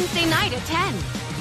Wednesday night at 10.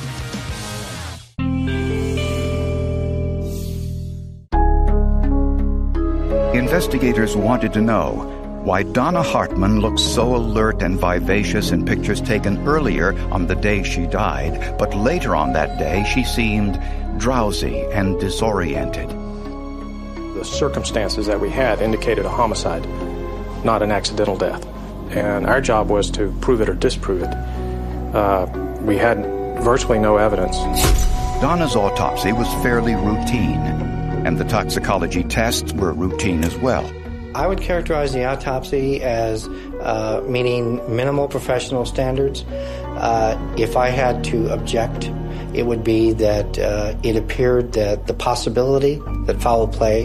Investigators wanted to know why Donna Hartman looked so alert and vivacious in pictures taken earlier on the day she died, but later on that day she seemed drowsy and disoriented. The circumstances that we had indicated a homicide, not an accidental death. And our job was to prove it or disprove it. We had virtually no evidence. Donna's autopsy was fairly routine, and the toxicology tests were routine as well. I would characterize the autopsy as meeting minimal professional standards. If I had to object, it would be that it appeared that the possibility that foul play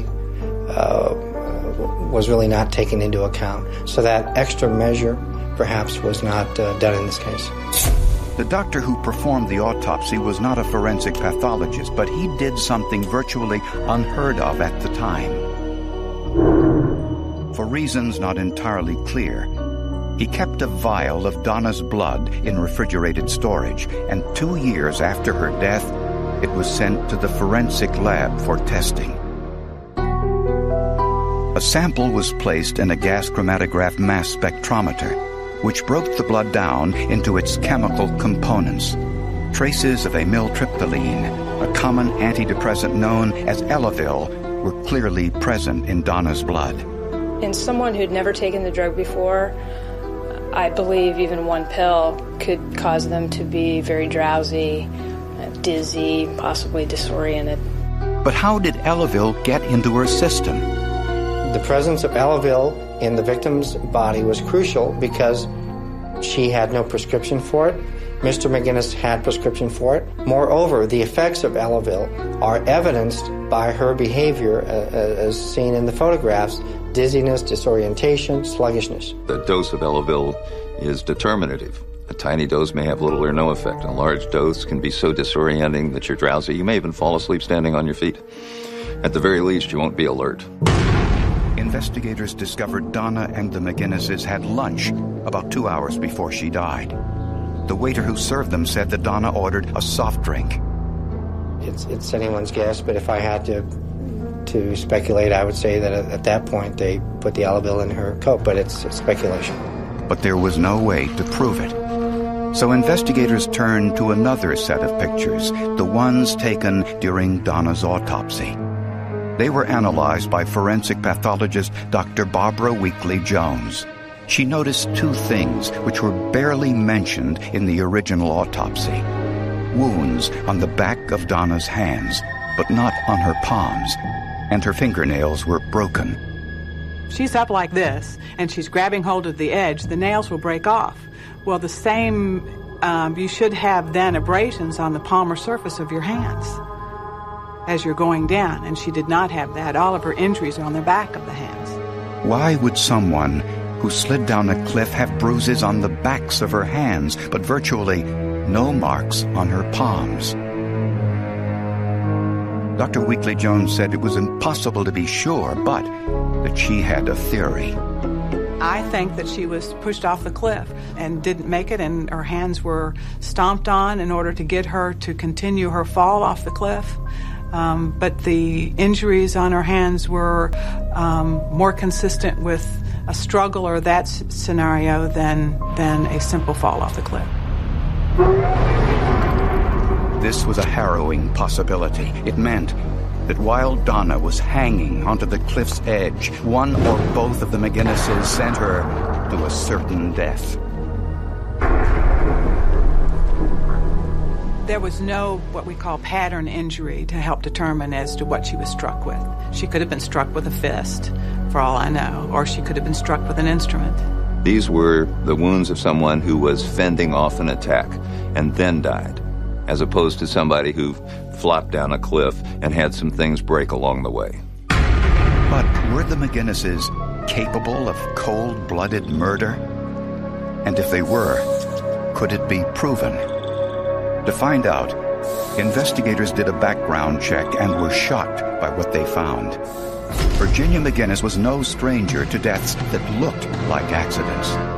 was really not taken into account. So that extra measure perhaps was not done in this case. The doctor who performed the autopsy was not a forensic pathologist, but he did something virtually unheard of at the time. For reasons not entirely clear, he kept a vial of Donna's blood in refrigerated storage, and 2 years after her death, it was sent to the forensic lab for testing. A sample was placed in a gas chromatograph mass spectrometer, which broke the blood down into its chemical components. Traces of amyltryptamine, a common antidepressant known as Elavil, were clearly present in Donna's blood. In someone who'd never taken the drug before, I believe even one pill could cause them to be very drowsy, dizzy, possibly disoriented. But how did Elavil get into her system? The presence of Elavil in the victim's body was crucial because she had no prescription for it. Mr. McGinnis had prescription for it. Moreover, the effects of Elavil are evidenced by her behavior as seen in the photographs: dizziness, disorientation, sluggishness. The dose of Elavil is determinative. A tiny dose may have little or no effect. A large dose can be so disorienting that you're drowsy. You may even fall asleep standing on your feet. At the very least, you won't be alert. Investigators discovered Donna and the McGinnises had lunch about 2 hours before she died. The waiter who served them said that Donna ordered a soft drink. It's anyone's guess, but if I had to speculate, I would say that at that point they put the Elavil in her coat, but it's speculation. But there was no way to prove it. So investigators turned to another set of pictures, the ones taken during Donna's autopsy. They were analyzed by forensic pathologist Dr. Barbara Weekly Jones. She noticed two things which were barely mentioned in the original autopsy: wounds on the back of Donna's hands, but not on her palms, and her fingernails were broken. She's up like this, and she's grabbing hold of the edge. The nails will break off. Well, the same, you should have then abrasions on the palmar surface of your hands as you're going down, and she did not have that. All of her injuries are on the back of the hands. Why would someone who slid down a cliff have bruises on the backs of her hands, but virtually no marks on her palms? Dr. Weekly Jones said it was impossible to be sure, but that she had a theory. I think that she was pushed off the cliff and didn't make it, and her hands were stomped on in order to get her to continue her fall off the cliff. But the injuries on her hands were more consistent with a struggle or that scenario than a simple fall off the cliff. This was a harrowing possibility. It meant that while Donna was hanging onto the cliff's edge, one or both of the McGinnises sent her to a certain death. There was no what we call pattern injury to help determine as to what she was struck with. She could have been struck with a fist, for all I know, or she could have been struck with an instrument. These were the wounds of someone who was fending off an attack and then died, as opposed to somebody who flopped down a cliff and had some things break along the way. But were the McGinnises capable of cold-blooded murder? And if they were, could it be proven? To find out, investigators did a background check and were shocked by what they found. Virginia McGinnis was no stranger to deaths that looked like accidents.